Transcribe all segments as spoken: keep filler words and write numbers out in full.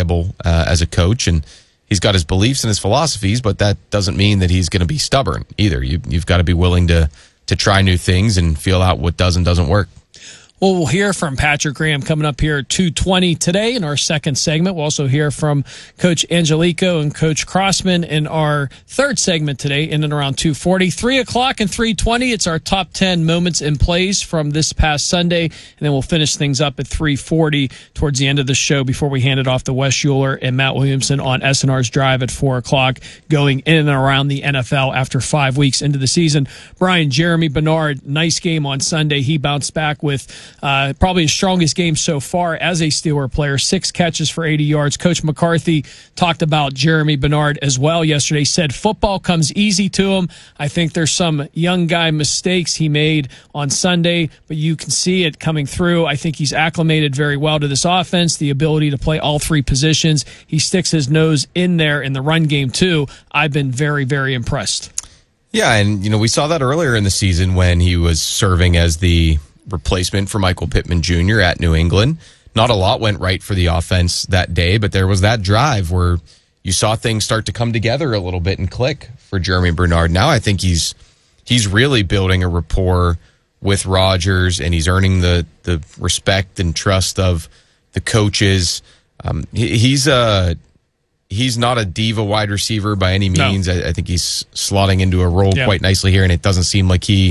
reliable uh, as a coach, and he's got his beliefs and his philosophies, but that doesn't mean that he's going to be stubborn either. You, you've got to be willing to to try new things and feel out what does and doesn't work. Well, we'll hear from Patrick Graham coming up here at two twenty today in our second segment. We'll also hear from Coach Angelico and Coach Crossman in our third segment today in and around two forty. three o'clock and three twenty, it's our top ten moments and plays from this past Sunday, and then we'll finish things up at three forty towards the end of the show before we hand it off to Wes Schuler and Matt Williamson on S N R's Drive at four o'clock, going in and around the N F L after five weeks into the season. Brian, Jeremy Bernard, nice game on Sunday. He bounced back with Uh, probably his strongest game so far as a Steeler player, six catches for eighty yards. Coach McCarthy talked about Jeremy Bernard as well yesterday, said football comes easy to him. I think there's some young guy mistakes he made on Sunday, but you can see it coming through. I think he's acclimated very well to this offense, the ability to play all three positions. He sticks his nose in there in the run game too. I've been very, very impressed. Yeah, and you know we saw that earlier in the season when he was serving as the replacement for Michael Pittman Junior at New England. Not a lot went right for the offense that day, but there was that drive where you saw things start to come together a little bit and click for Jeremy Bernard. Now I think he's he's really building a rapport with Rodgers, and he's earning the the respect and trust of the coaches. Um, he, he's a he's not a diva wide receiver by any means. No. I, I think he's slotting into a role yeah. quite nicely here, and it doesn't seem like he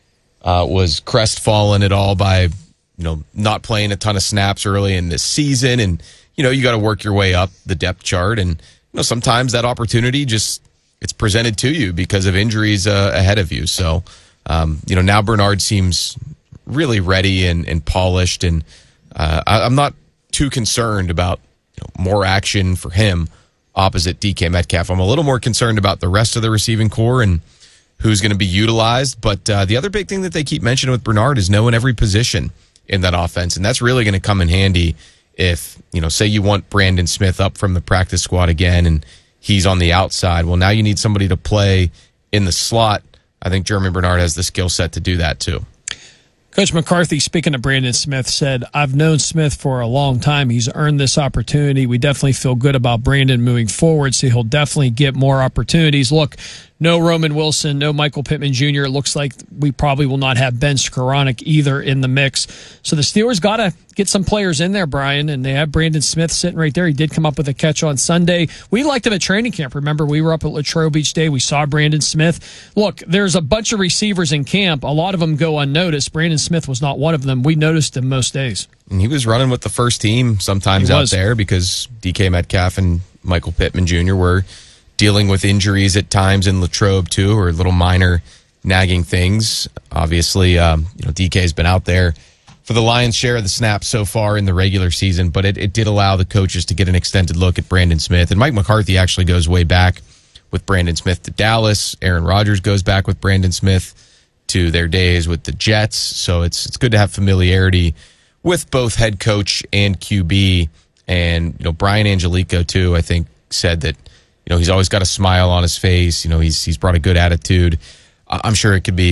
Uh, was crestfallen at all by, you know, not playing a ton of snaps early in this season. And, you know, you got to work your way up the depth chart. And, you know, sometimes that opportunity just, it's presented to you because of injuries uh, ahead of you. So, um, you know, now Bernard seems really ready and, and polished. And uh, I, I'm not too concerned about, you know, more action for him opposite D K Metcalf. I'm a little more concerned about the rest of the receiving core and who's going to be utilized. But uh, the other big thing that they keep mentioning with Bernard is knowing every position in that offense. And that's really going to come in handy if, you know, say you want Brandon Smith up from the practice squad again and he's on the outside. Well, now you need somebody to play in the slot. I think Jeremy Bernard has the skill set to do that too. Coach McCarthy, speaking of Brandon Smith, said, I've known Smith for a long time. He's earned this opportunity. We definitely feel good about Brandon moving forward, so he'll definitely get more opportunities. Look, no Roman Wilson, no Michael Pittman Junior It looks like we probably will not have Ben Skoranek either in the mix. So the Steelers got to get some players in there, Brian, and they have Brandon Smith sitting right there. He did come up with a catch on Sunday. We liked him at training camp. Remember, we were up at Latrobe each day. We saw Brandon Smith. Look, there's a bunch of receivers in camp. A lot of them go unnoticed. Brandon Smith was not one of them. We noticed him most days. And he was running with the first team sometimes out there because D K Metcalf and Michael Pittman Junior were dealing with injuries at times in Latrobe too, or little minor nagging things. Obviously, um, you know, D K's been out there for the lion's share of the snaps so far in the regular season, but it, it did allow the coaches to get an extended look at Brandon Smith. And Mike McCarthy actually goes way back with Brandon Smith to Dallas. Aaron Rodgers goes back with Brandon Smith to their days with the Jets. So it's it's good to have familiarity with both head coach and Q B. And, you know, Brian Angelico too, I think, said that, you know, he's always got a smile on his face. You know, he's he's brought a good attitude. I'm sure it could be,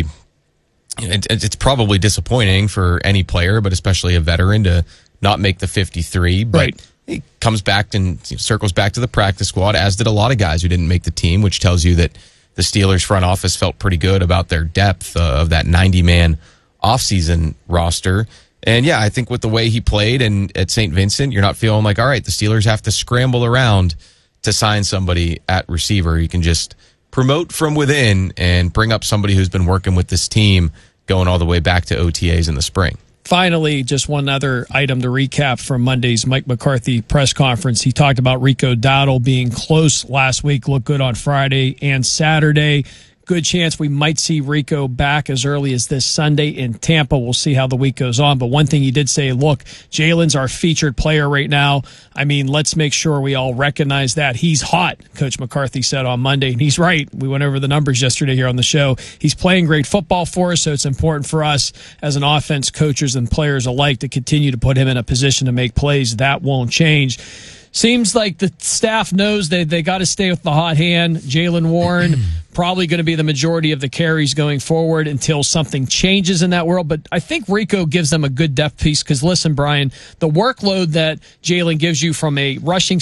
it, it's probably disappointing for any player, but especially a veteran, to not make the fifty-three. But right. He comes back and circles back to the practice squad, as did a lot of guys who didn't make the team, which tells you that the Steelers front office felt pretty good about their depth uh, of that ninety-man offseason roster. And, yeah, I think with the way he played and at Saint Vincent, you're not feeling like, all right, the Steelers have to scramble around to sign somebody at receiver. You can just promote from within and bring up somebody who's been working with this team going all the way back to O T As in the spring. Finally, just one other item to recap from Monday's Mike McCarthy press conference. He talked about Rico Dowdle being close last week, looked good on Friday and Saturday. Good chance we might see Rico back as early as this Sunday in Tampa. We'll see how the week goes on. But one thing he did say, look, Jalen's our featured player right now. I mean, let's make sure we all recognize that. He's hot, Coach McCarthy said on Monday. And he's right. We went over the numbers yesterday here on the show. He's playing great football for us, so it's important for us as an offense, coaches and players alike, to continue to put him in a position to make plays. That won't change. Seems like the staff knows that they got to stay with the hot hand. Jaylen Warren probably going to be the majority of the carries going forward until something changes in that world. But I think Rico gives them a good depth piece because, listen, Brian, the workload that Jaylen gives you from a rushing